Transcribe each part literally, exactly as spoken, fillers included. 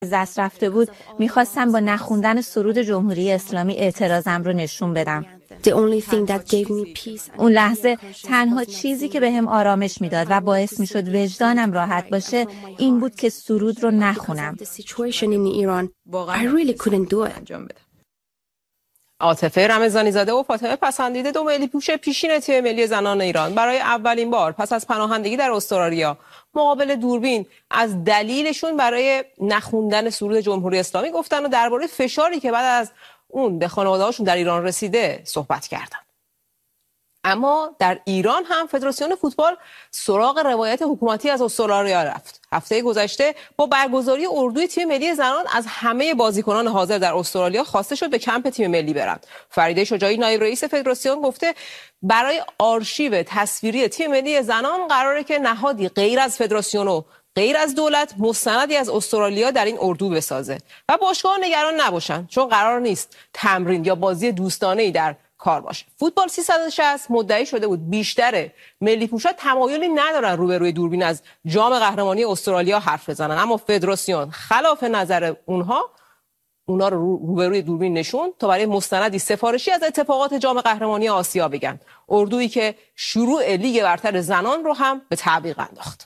دست رفته بود، میخواستم با نخوندن سرود جمهوری اسلامی اعتراضم رو نشون بدم. اون لحظه تنها چیزی که بهم آرامش میداد و باعث میشد وجدانم راحت باشه این بود که سرود رو نخونم. عاطفه رمضانی زاده و فاطمه پسندیده دو ملی پوش پیشین تیم ملی زنان ایران برای اولین بار پس از پناهندگی در استرالیا مقابل دوربین از دلیلشون برای نخوندن سرود جمهوری اسلامی گفتن و درباره فشاری که بعد از اون به خانواده‌هاشون در ایران رسیده صحبت کردن. اما در ایران هم فدراسیون فوتبال سراغ روایت حکومتی از استرالیا رفت. هفته گذشته با برگزاری اردوی تیم ملی زنان از همه بازیکنان حاضر در استرالیا خواسته شد به کمپ تیم ملی برن. فریده شجاعی نایب رئیس فدراسیون گفته برای آرشیو تصویری تیم ملی زنان قراره که نهادی غیر از فدراسیون و غیر از دولت مستندی از استرالیا در این اردو بسازه و باشگاه نگران نباشن، چون قرار نیست تمرین یا بازی دوستانه‌ای در کار باشه. فوتبال سیصد و شصت مدعی شده بود بیشتر ملی پوشا تمایلی ندارن روبروی دوربین از جام قهرمانی استرالیا حرف بزنن، اما فدراسیون خلاف نظر اونها اونا رو روبروی دوربین نشون تا برای مستندی سفارشی از اتفاقات جام قهرمانی آسیا بگن. اردویی که شروع لیگ برتر زنان رو هم به تعویق انداخت.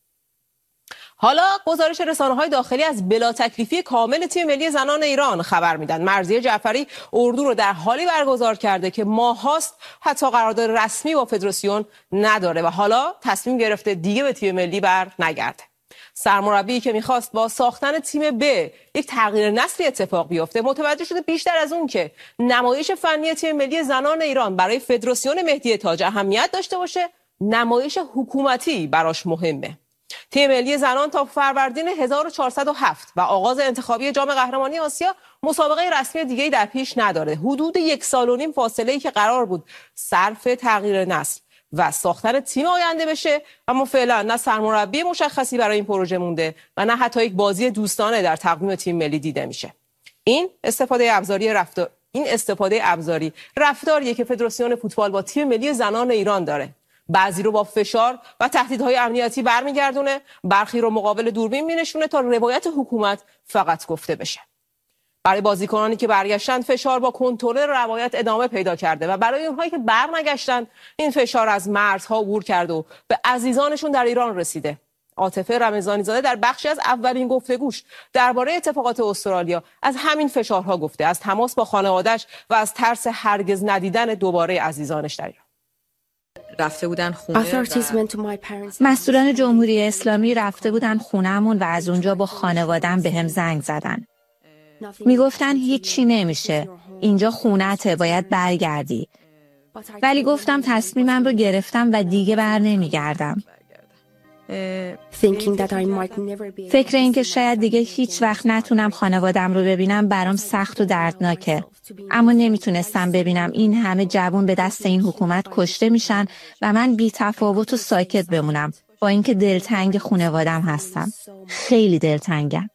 حالا گزارش رسانه‌های داخلی از بلا تکلیفی کامل تیم ملی زنان ایران خبر میدن. مرضیه جعفری اردو رو در حالی برگزار کرده که ماهاست حتی قرارداد رسمی با فدراسیون نداره و حالا تصمیم گرفته دیگه به تیم ملی بر نگرده. سرمربی که میخواست با ساختن تیم ب یک تغییر نسلی اتفاق بیفته متوجه شده بیشتر از اون که نمایش فنی تیم ملی زنان ایران برای فدراسیون مهدی تاج اهمیت داشته باشه، نمایش حکومتی براش مهمه. تیم ملی زنان تا فروردین هزار و چهارصد و هفت و آغاز انتخابی جام قهرمانی آسیا مسابقه رسمی دیگه‌ای در پیش نداره. حدود یک سال و نیم فاصله‌ای که قرار بود صرف تغییر نسل و ساختن تیم آینده بشه، اما فعلا نه سرمربی مشخصی برای این پروژه مونده و نه حتی یک بازی دوستانه در تقویم تیم ملی دیده میشه. این استفاده ابزاری رفتار این استفاده ابزاری رفتاریه که فدراسیون فوتبال با تیم ملی زنان ایران داره. بعضی رو با فشار و تهدیدهای امنیتی برمیگردونه، برخی رو مقابل دوربین مینشونه تا روایت حکومت فقط گفته بشه. برای بازیکنانی که برگشتن فشار با کنترل روایت ادامه پیدا کرده و برای اونهایی که برنگشتن این فشار از مرزها عبور کرده و به عزیزانشون در ایران رسیده. عاطفه رمضانی زاده در بخشی از اولین گفتگوش درباره اتفاقات استرالیا از همین فشارها گفته، از تماس با خانواده‌اش و از ترس هرگز ندیدن دوباره عزیزانش در ایران. رفته بودن خونه مسئولان جمهوری اسلامی رفته بودن خونه‌مون و از اونجا با خانواده‌ام بهم زنگ زدن. میگفتن هیچی نمیشه، اینجا خونته، باید برگردی. ولی گفتم تصمیمم رو گرفتم و دیگه بر نمیگردم. فکر این که شاید دیگه هیچ وقت نتونم خانوادم رو ببینم برام سخت و دردناکه. اما نمیتونستم ببینم این همه جوان به دست این حکومت کشته میشن و من بی تفاوت و ساکت بمونم، با اینکه دلتنگ خانوادم هستم. خیلی دلتنگم.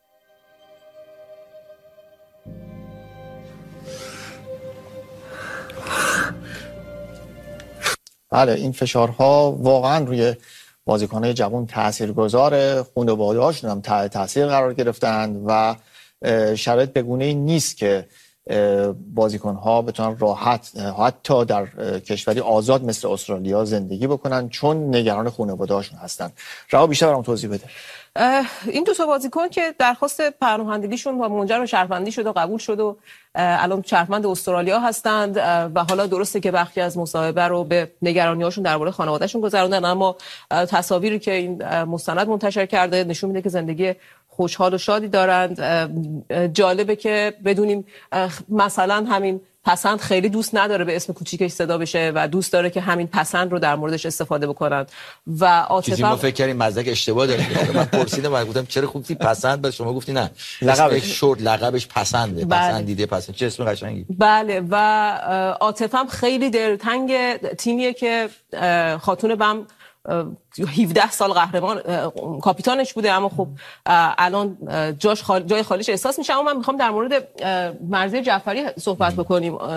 بله، این فشارها واقعا روی بازیکن‌های جوان تاثیرگذاره، خانواده‌هاشون هم تحت تاثیر قرار گرفتن و شرایط بگونه‌ای نیست که بازیکن‌ها بتونن راحت حتی در کشوری آزاد مثل استرالیا زندگی بکنن، چون نگران خانواده‌هاشون هستن. رها بیشتر برام توضیح بده. این دو تا بازیکن که درخواست پناهندگیشون منجر به شهروندی شد و قبول شد و الان شهروند استرالیا هستند و حالا درسته که بخشی از مصاحبه رو به نگرانی‌هاشون درباره خانواده‌شون گذروندن، اما تصاویری که این مستند منتشر کرده نشون میده که زندگی خوشحال و شادی دارند. جالبه که بدونیم مثلا همین پسند خیلی دوست نداره به اسم کوچیکش صدا بشه و دوست داره که همین پسند رو در موردش استفاده بکنن و عاطفه چیزی ما فکر کردیم مزدک اشتباه داره. من پرسیدم و گفتم چرا خوبی پسند، بعد شما گفتی نه لقبش شورت لقبش پسنده. بله. پسندیده پسند، چه اسم قشنگی. بله و عاطفه هم خیلی دلتنگ تیمیه که خاتون بم هفده سال قهرمان کاپیتانش بوده، اما خب الان جاش خال... جای خالیش احساس میشه. اما من میخوام در مورد مرضیه جعفری صحبت بکنیم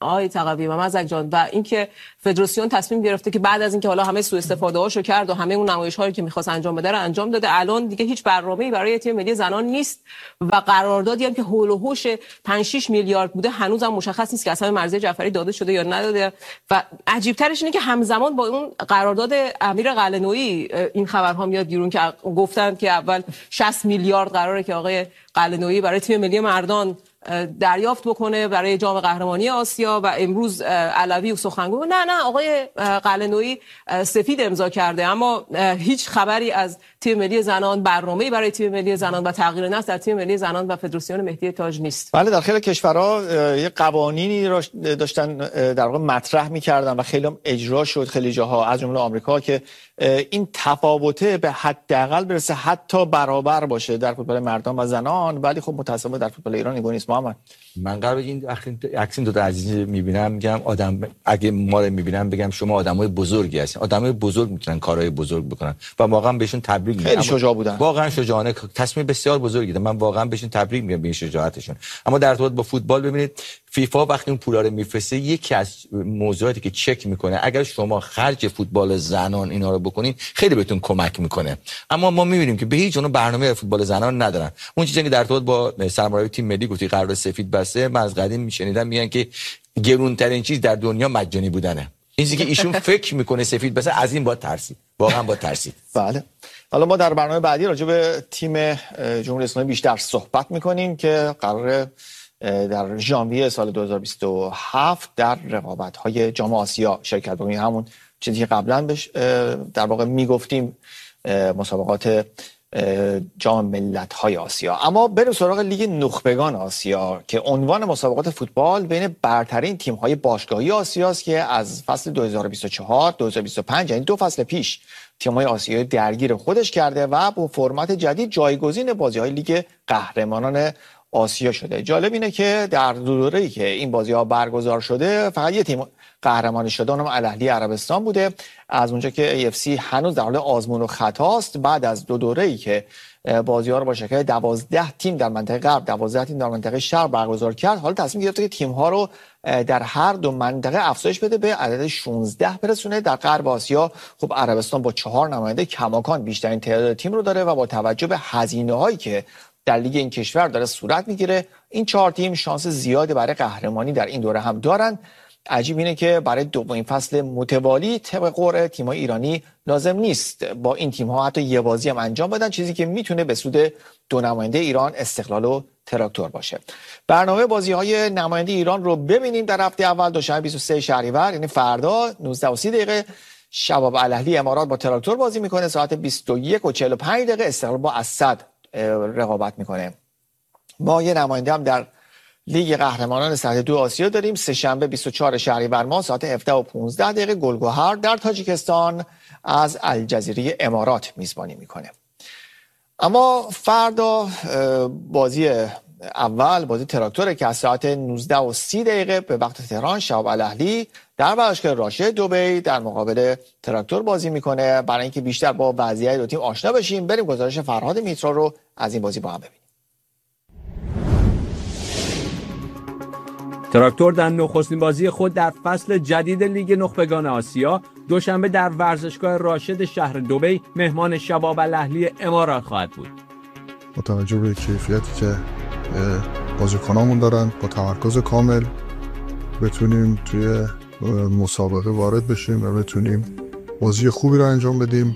آقای تقوی و مزک جان و اینکه فدراسیون تصمیم گرفته که بعد از اینکه حالا همه سوء استفاده هاشو کرد و همه اون نمایش‌هایی که می‌خواست انجام بده رو انجام داده، الان دیگه هیچ برنامه‌ای برای تیم ملی زنان نیست و قراردادی هم که هول و هوش پنج شش میلیارد بوده هنوزم مشخص نیست که اصلا مرضیه جعفری داده شده یا نداده. و عجیب ترش اینه که همزمان با اون قرارداد امیر قلعه‌نویی این خبرها میاد بیرون که گفتن که اول شصت میلیارد قراره که آقای قلعه‌نویی برای تیم ملی مردان دریافت بکنه برای جام قهرمانی آسیا و امروز علوی و سخنگو نه نه آقای قلعه‌نویی سفید امضا کرده، اما هیچ خبری از تیم ملی زنان، برنامه‌ای برای تیم ملی زنان و تغییر نسل در تیم ملی زنان و فدراسیون مهدی تاج نیست. بله، در خیلی کشورها یه قوانینی را داشتن در واقع مطرح می‌کردن و خیلی هم اجرا شد خیلی جاها از جمله آمریکا که این تفاوته به حداقل برسه حتی برابر باشه در فوتبال مردان و زنان، ولی خب متأسفانه در فوتبال ایران اینگونه نیست. محمد من قرار این عکسین دو تا عزیز میبینم میگم آدم اگه ما رو میبینم بگم شما آدمای بزرگی هستین، آدمای بزرگ میتونن کارهای بزرگ بکنن و واقعا بهشون تبریک میگم. خیلی شجاع بودن، واقعا شجاعانه، تصمیم بسیار بزرگی گرفتن، من واقعا بهشون تبریک میگم به این شجاعتشون. اما در ارتباط با فوتبال ببینید فیفا وقتی اون پولا رو میفرسته یکی از موضوعاتی که چک میکنه اگر شما خرج فوتبال زنان اینا رو بکنین خیلی بهتون کمک میکنه. اما ما میبینیم که به هیچ عنوان برنامه فوتبال زنان ندارن. اون چیزی که در ارتباط با سرمربی تیم ملی گفتی قرارداد سفید بسته، من از قدیم میشنیدم میگن که گرونترین چیز در دنیا مجانی بودنه. این چیزی که ایشون فکر میکنه سفید بسته، از این با ترسید، واقعا با ترسید. بله. حالا ما در برنامه بعدی راجع به تیم جمهوری اسلامی بیشتر صحبت میکنیم که قراره در ژانویه سال دو هزار و بیست و هفت در رقابت‌های جام آسیا شرکت بکنیم، همون چیزی که قبلا بهش در واقع میگفتیم مسابقات جام ملت‌های آسیا. اما بریم سراغ لیگ نخبگان آسیا که عنوان مسابقات فوتبال بین برترین تیم‌های باشگاهی آسیا است که از فصل دو هزار و بیست و چهار دو هزار و بیست و پنج یعنی دو فصل پیش تیم‌های آسیایی درگیر خودش کرده و با فرمت جدید جایگزین بازی‌های لیگ قهرمانان آسیا شده. جالب اینه که در دوره‌ای که این بازی‌ها برگزار شده فقط یه تیم قهرمانی شده، اونم الاهلی عربستان بوده. از اونجا که ای اف سی هنوز در حال آزمون و خطاست، بعد از دو دوره‌ای که بازی‌ها رو با شرکت دوازده تیم در منطقه غرب، دوازده تیم در منطقه شرق برگزار کرد، حالا تصمیم گرفته که تیم‌ها رو در هر دو منطقه افزایش بده، به عدد شانزده برسونه. در غرب آسیا خب عربستان با چهار نماینده کماکان بیشترین تعداد تیم رو داره و با توجه به هزینه‌هایی که در لیگ این کشور داره صورت میگیره، این چهار تیم شانس زیادی برای قهرمانی در این دوره هم دارن. عجیب اینه که برای دومین فصل متوالی طبق قرعه تیم‌های ایرانی لازم نیست با این تیم‌ها حتی یه بازی هم انجام بدن، چیزی که میتونه به سود دو نماینده ایران، استقلال و تراکتور باشه. برنامه بازی‌های نماینده ایران رو ببینیم. در هفته اول دوشنبه بیست و سه شهریور یعنی فردا نوزده و سی دقیقه شباب الاهلی امارات با تراکتور بازی میکنه، ساعت بیست و یک و چهل و پنج دقیقه استقلال با اسد رقابت میکنه. ما یه نماینده هم در لیگ قهرمانان سطح دو آسیا داریم. سه شنبه بیست و چهار شهریور ما ساعت هفده و پانزده دقیقه گلگهر در تاجیکستان از الجزیره امارات میزبانی میکنه. اما فردا بازی اول بازی تراکتوره که از ساعت نوزده و سی دقیقه به وقت تهران شباب الاهلی در ورزشگاه راشد دبی در مقابل تراکتور بازی میکنه. برای اینکه بیشتر با وضعیت دو تیم آشنا بشیم، بریم گزارش فرهاد میترا رو از این بازی با هم ببینیم. تراکتور در نخستین بازی خود در فصل جدید لیگ نخبگان آسیا دوشنبه در ورزشگاه راشد شهر دبی مهمان شباب الاهلی امارات خواهد بود. با توجه به کیفیتی که بازیکنامون دارن، با تمرکز کامل بتونیم توی مسابقه وارد بشیم و بتونیم بازی خوبی رو انجام بدیم.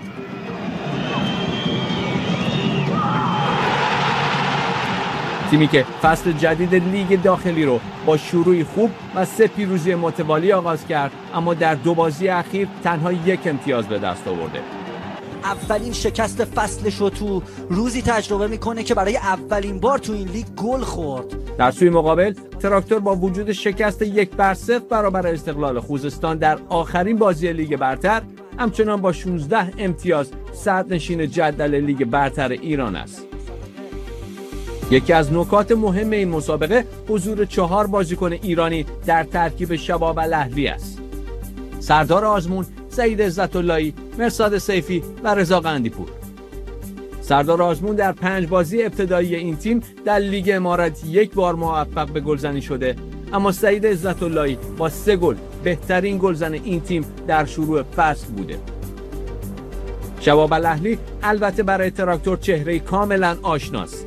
تیمی که فصل جدید لیگ داخلی رو با شروعی خوب و سه پیروزی متوالی آغاز کرد، اما در دو بازی اخیر تنها یک امتیاز به دست آورده. اولین شکست فصلش رو تو روزی تجربه میکنه که برای اولین بار تو این لیگ گل خورد. در سوی مقابل تراکتور با وجود شکست یک بر صفر برابر استقلال خوزستان در آخرین بازی لیگ برتر همچنان با شانزده امتیاز صدرنشین جدول لیگ برتر ایران است. یکی از نکات مهم این مسابقه حضور چهار بازیکن ایرانی در ترکیب شباب الاهلی است. سردار آزمون، سعید عزت‌اللهی، مرصاد سیفی و رضا قندی‌پور. سردار آزمون در پنج بازی ابتدایی این تیم در لیگ امارات یک بار موفق به گلزنی شده، اما سعید عزت‌اللهی با سه گل بهترین گلزن این تیم در شروع فصل بوده. شباب الاهلی البته برای تراکتور چهره کاملا آشناست.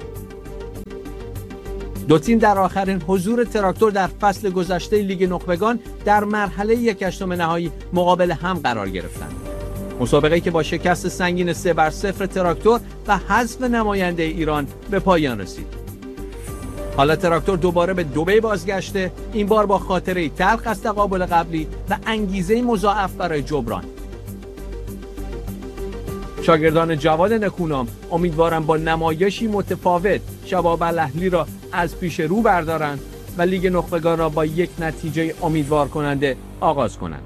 دو تیم در آخرین حضور تراکتور در فصل گذشته لیگ نخبگان در مرحله یک هشتم نهایی مقابل هم قرار گرفتند. مسابقه‌ای که با شکست سنگین سه بر صفر تراکتور و حذف نماینده ایران به پایان رسید. حالا تراکتور دوباره به دبی بازگشته، این بار با خاطره تلخ از تقابل قبلی و انگیزه مضاعف برای جبران. شاگردان جواد نکونام امیدوارند با نمایشی متفاوت شباب الاهلی را از پیش رو بردارند و لیگ نخبگان را با یک نتیجه امیدوار کننده آغاز کنند.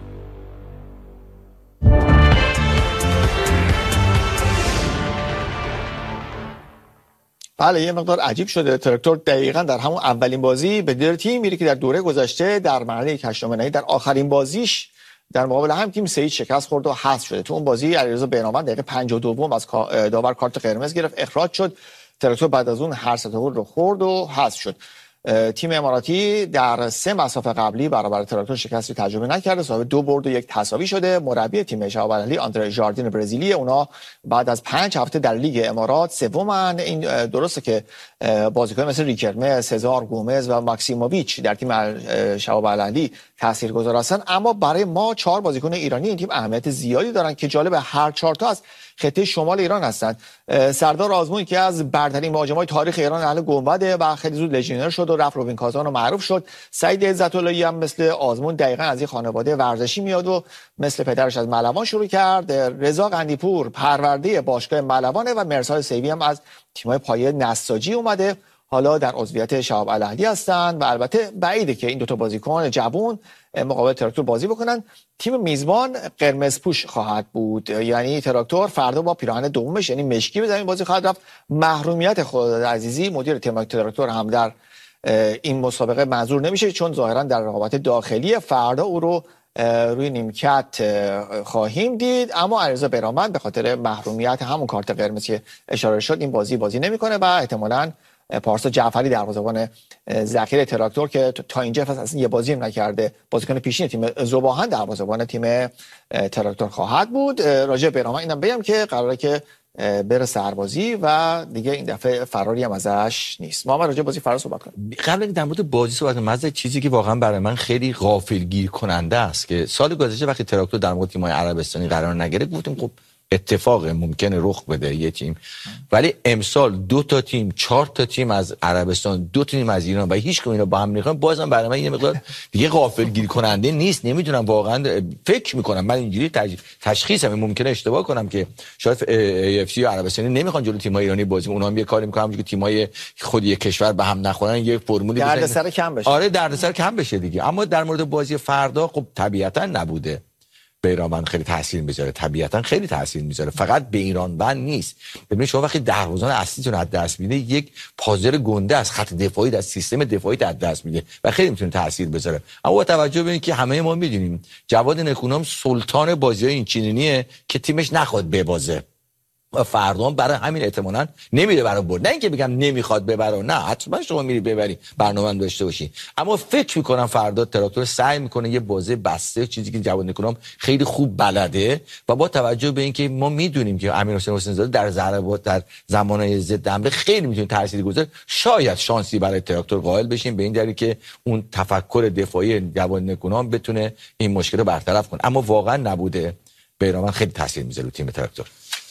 بله، یه مقدار عجیب شده. تراکتور دقیقاً در همون اولین بازی به دیر تیم میره که در دوره گذشته در مرحله یک هشتم نهایی در آخرین بازیش در مقابل هم تیم سه هیچ شکست خورد و حذف شده. تو اون بازی علیرضا بینامند دقیقه پنجاه و دو از داور کارت قرمز گرفت، اخراج شد. تراکتور بعد از اون هر سه تا گل رو خورد و حذف شد. تیم اماراتی در سه مسافه قبلی برابر تراکتور شکستی تجربه نکرده، صاحب دو برد و یک تساوی شده. مربی تیم شباب الاهلی آندره ژاردین برزیلی، اونا بعد از پنج هفته در لیگ امارات سومن. این درسته که بازیکن مثل ریکرمه، سزار گومز و ماکسیموویچ در تیم شباب الاهلی تاثیرگذار هستن، اما برای ما چهار بازیکن ایرانی این تیم اهمیت زیادی دارن که جالب هر چهار تا از خطه شمال ایران هستند. سردار آزمون که از برترین مهاجمای تاریخ ایران اهل گنبده و خیلی زود لژیونر شد و رفت روبین کازان و معروف شد. سعید عزت‌اللهی هم مثل آزمون دقیقاً از این خانواده ورزشی میاد و مثل پدرش از ملوان شروع کرد. رضا قندیپور پرورده باشگاه ملوانه و مرسال سیوی هم از تیم‌های پایه نساجی اومده، حالا در عضویت شباب الاهلی هستند و البته بعیده که این دو تا بازیکن جوان مقابل تراکتور بازی بکنن. تیم میزبان قرمز پوش خواهد بود، یعنی تراکتور فردا با پیراهن دومش یعنی مشکی به زمین بازی خواهد رفت. محرومیت خالد عزیزی مدیر تیم تراکتور هم در این مسابقه منظور نمیشه، چون ظاهرا در رقابت داخلی فردا او رو روی نیمکت خواهیم دید. اما علیرضا بینامند به خاطر محرومیت همون کارت قرمز که اشاره شد این بازی بازی نمیکنه و احتمالاً پارسا جعفری دروازه‌بان ذخیره تراکتور که تا اینجا فصل اصلا یه بازی هم نکرده، بازیکن پیشین تیم ذوباهن دروازه‌بان تیم تراکتور خواهد بود. راجع به بینامند اینم بگم که قراره که بره سربازی و دیگه این دفعه فراری هم ازش نیست. ما راجع بازی فردا صحبت کنیم. قبل اینکه در مورد بازی صحبت کنیم، از چیزی که واقعا برای من خیلی غافلگیر کننده است که سال گذشته وقتی تراکتور در مورد تیم‌های عربستانی قرار نگرفت گفتیم خب اتفاق ممکنه رخ بده یه تیم، ولی امسال دو تا تیم، چهار تا تیم از عربستان، دو تا تیم از ایران و هیچ کدوم اینا با هم نمیخوان، بازم برای من یه مقدار دیگه غافلگیر کننده نیست. نمیدونم واقعا، فکر میکنم من اینجوری تشخیصم ممکنه اشتباه کنم که شاید ای اف سی و عربستانی نمیخوان جلوی تیم‌های ایرانی بازی، اونها هم یه کاری میکنن که تیم‌های خود یک کشور به هم نخورن، یه فرمولی دردسر کم بشه. آره دردسر کم بشه دیگه. اما در مورد بازی فردا خب طبیعتا نبوده. بینامند خیلی تاثیر میذاره، طبیعتا خیلی تاثیر میذاره، فقط به ایران بند نیست. ببینید شما وقتی دروازه‌بان اصلیتون از دست میده، یک پازر گنده از خط دفاعی از سیستم دفاعی از دست میده و خیلی میتونه تاثیر بذاره. اما با توجه به اینکه همه ما میدونیم جواد نکونام سلطان بازی‌های این چینیه که تیمش نخواد ببازه و فردا برای همین احتمالاً نمیره برای برد. نه اینکه بگم نمیخواد ببره، نه حتما شما میری ببری، برنامه داشته باشی. اما فکر میکنم فردا تراکتور سعی میکنه یه بازی بسته، چیزی که جواد نکونام خیلی خوب بلده و با توجه به اینکه ما میدونیم که امیر حسین حسین زاده در ضربات در زمانهای ضد حمله خیلی میتونه تاثیرگذار، شاید شانسی برای تراکتور قائل بشیم به این دلیل که اون تفکر دفاعی جواد نکونام بتونه این مشکل رو برطرف کنه. اما واقعا نبوده. بینامند خیلی تاثیر میذاره رو تیم تراکتور.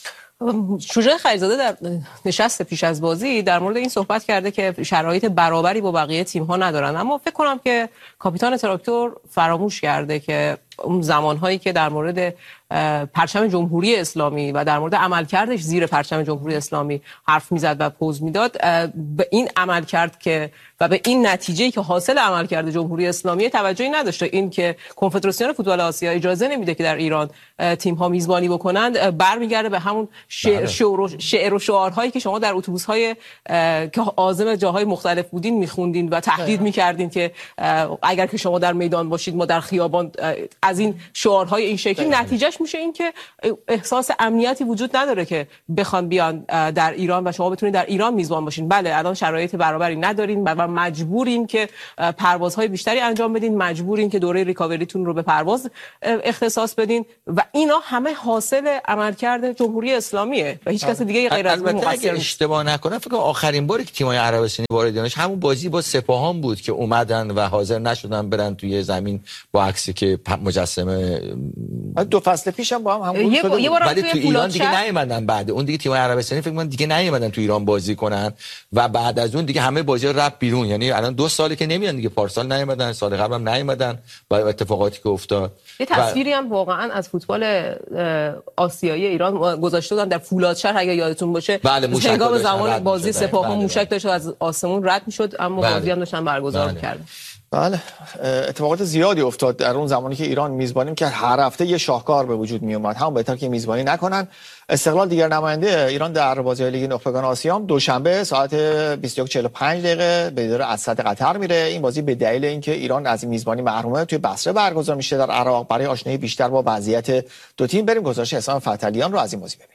شجاع خلیلزاده در نشست پیش از بازی در مورد این صحبت کرده که شرایط برابری با بقیه تیم‌ها ندارن، اما فکر کنم که کاپیتان تراکتور فراموش کرده که اون زمانهایی که در مورد پرچم جمهوری اسلامی و در مورد عملکردش زیر پرچم جمهوری اسلامی حرف میزد و پوز میداد، به این عملکرد که و به این نتیجه‌ای که حاصل عملکرد جمهوری اسلامی توجهی نداشته. این که کنفدراسیون فوتبال آسیا اجازه نمیده که در ایران تیم‌ها میزبانی بکنند، برمیگرده به همون شعر, شعر و شعارهایی که شما در اتوبوس‌های که عازم جاهای مختلف بودین میخوندین و تهدید میکردین که اگر که شما در میدان باشید ما در خیابان از این شعارهای این شکلی نتیجهش میشه این که احساس امنیتی وجود نداره که بخوان بیان در ایران و شما بتونید در ایران میزبان باشین. بله الان شرایط برابری ندارین و مجبورین که پروازهای بیشتری انجام بدین، مجبورین که دوره ریکاوریتون رو به پرواز اختصاص بدین و اینا همه حاصل عملکرد جمهوری اسلامیه و هیچ کس دیگه غیر از اون مقصر نیست. اشتباه نکنم فکر کنم آخرین باری که تیم‌های عربستانی واردش همون بازی با سپاهان بود که اومدن و حاضر نشدن برن توی زمین با عکسی که مجسمه دو فصل پیشم با هم همون شده، ولی تو ایران دیگه نیومدن. بعد اون دیگه تیم‌های عربستانی فکر کنم دیگه نیومدن تو ایران بازی کنن و بعد از اون دیگه همه بازی‌ها رفت بیرون. یعنی الان دو ساله که نمیان دیگه، پارسال نیومدن، سال قبلم نیومدن با اتفاقاتی که افتاد. یه تصویری هم واقعا از فوتبال آسیایی ایران گذاشته بودن در فولادشهر اگه یادتون باشه. بله، هنگام زمان بازی سپاهان موشک داشت از آسمون رد می‌شد اما بله. بازی هم داشتن برگزار می‌کردن. بله اتفاقات زیادی افتاد در اون زمانی که ایران میزبانیم که هر هفته یه شاهکار به وجود می اومد. هم بهتر که میزبانی نکنن. استقلال دیگر نماینده ایران در بازی لیگ نخبگان آسیا هم دوشنبه ساعت بیست و یک و چهل و پنج دقیقه به دیدار اسد قطر میره. این بازی به دلیل اینکه ایران از میزبانی محرومه توی بصره برگزار میشه در عراق. برای آشنایی بیشتر با وضعیت دو تیم بریم گزارش حسام فتحیان رو از این بازی ببینیم.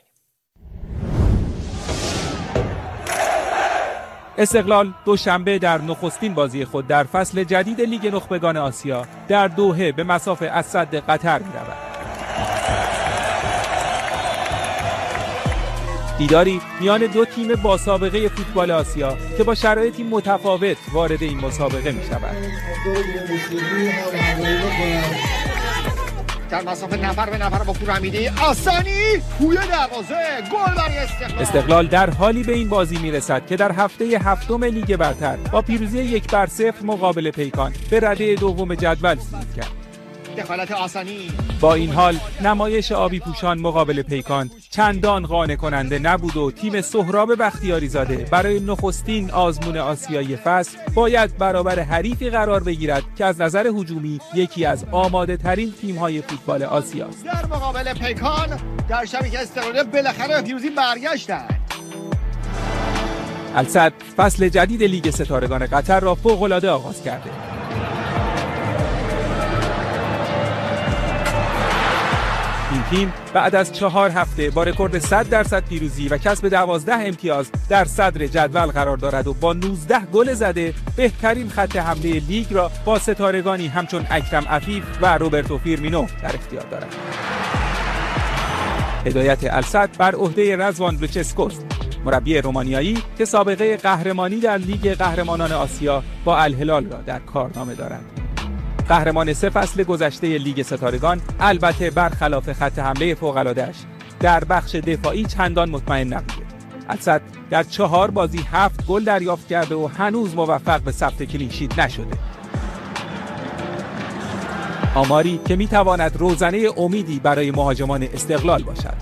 استقلال دوشنبه در نخستین بازی خود در فصل جدید لیگ نخبگان آسیا در دوحه به مصاف اسد قطر می‌رود. دیداری میان دو تیم با سابقه فوتبال آسیا که با شرایطی متفاوت وارد این مسابقه می‌شود. در مسافه نفر به نفر با پورحمیدی آسانی توی دروازه گل برای استقلال. استقلال در حالی به این بازی میرسد که در هفته هفتم لیگ برتر با پیروزی یک بر صفر مقابل پیکان به رده دوم جدول صعود کرد. دخالت آسانی. با این حال نمایش آبی پوشان مقابل پیکان چندان قانع کننده نبود و تیم سهراب بختیاری زاده برای نخستین آزمون آسیایی فصل باید برابر حریفی قرار بگیرد که از نظر هجومی یکی از آماده ترین تیم‌های فوتبال آسیا است. در مقابل پیکان در شبی که استقلال بالاخره پیروزی برگشتند. الصد فصل جدید لیگ ستارگان قطر را فوق‌العاده آغاز کرده. این تیم بعد از چهار هفته با رکورد صد درصد پیروزی و کسب دوازده امتیاز در صدر جدول قرار دارد و با نوزده گل زده بهترین خط حمله لیگ را با ستارگانی همچون اکرم عفیف و روبرتو فیرمینو در اختیار دارد. هدایت الصد بر عهده رضوان لوچسکوست، مربی رومانیایی که سابقه قهرمانی در لیگ قهرمانان آسیا با الهلال را در کارنامه دارد. قهرمان سه فصل گذشته لیگ ستارگان البته برخلاف خط حمله فوق‌العاده‌اش در بخش دفاعی چندان مطمئن نبوده. الصد در چهار بازی هفت گل دریافت کرده و هنوز موفق به ثبت کلین شیت نشده. آماری که میتواند روزنه امیدی برای مهاجمان استقلال باشد.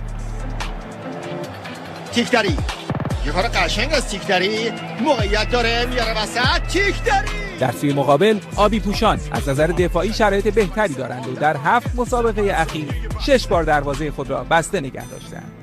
تیکدری یه کار قشنگ از تیکدری موقعیت داره میاره وسط. تیکدری در سوی مقابل آبی پوشان از نظر دفاعی شرایط بهتری دارند و در هفت مسابقه اخیر شش بار دروازه خود را بسته نگه داشتند.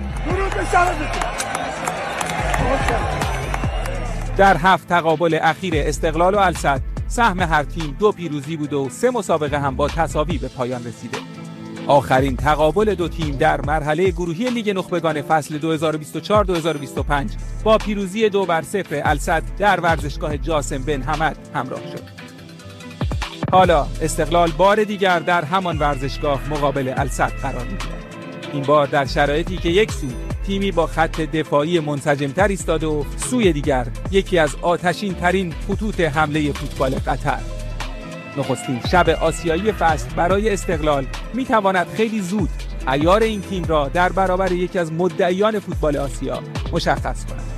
در هفت تقابل اخیر استقلال و الصد سهم هر تیم دو پیروزی بود و سه مسابقه هم با تساوی به پایان رسیده. آخرین تقابل دو تیم در مرحله گروهی لیگ نخبگان فصل دو هزار و بیست و چهار دو هزار و بیست و پنج با پیروزی دو بر صفر الصد در ورزشگاه جاسم بن حمد همراه شد. حالا استقلال بار دیگر در همان ورزشگاه مقابل الصد قرار می‌گیرد. این بار در شرایطی که یک سو تیمی با خط دفاعی منسجم‌تر ایستاده و سوی دیگر یکی از آتشین ترین خطوط حمله فوتبال قطر. نخستین شب آسیایی فصل برای استقلال میتواند خیلی زود عیار این تیم را در برابر یکی از مدعیان فوتبال آسیا مشخص کند.